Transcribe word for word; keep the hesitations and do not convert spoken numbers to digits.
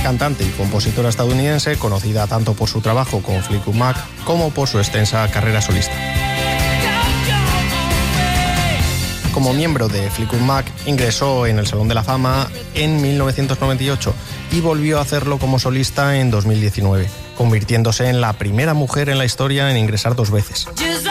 cantante y compositora estadounidense, conocida tanto por su trabajo con Fleetwood Mac como por su extensa carrera solista. Como miembro de Fleetwood Mac, ingresó en el Salón de la Fama en mil novecientos noventa y ocho y volvió a hacerlo como solista en dos mil diecinueve, convirtiéndose en la primera mujer en la historia en ingresar dos veces.